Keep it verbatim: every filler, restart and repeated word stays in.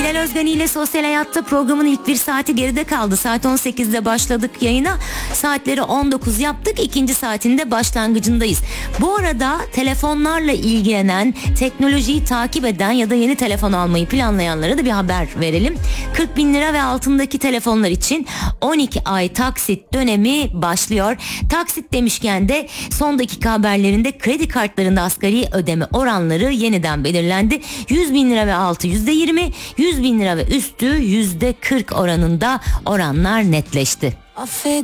Bilal Özgani ile Sosyal Hayat'ta programın ilk bir saati geride kaldı. Saat on sekizde başladık yayına. Saatleri on dokuz yaptık. İkinci saatinde başlangıcındayız. Bu arada telefonlarla ilgilenen, teknolojiyi takip eden ya da yeni telefon almayı planlayanlara da bir haber verelim. kırk bin lira ve altındaki telefonlar için on iki ay taksit dönemi başlıyor. Taksit demişken de son dakika haberlerinde kredi kartlarında asgari ödeme oranları yeniden belirlendi. yüz bin lira ve altı yüzde yirmi, yüz bin lira ve üstü yüzde kırk oranında oranlar netleşti. Affedersin.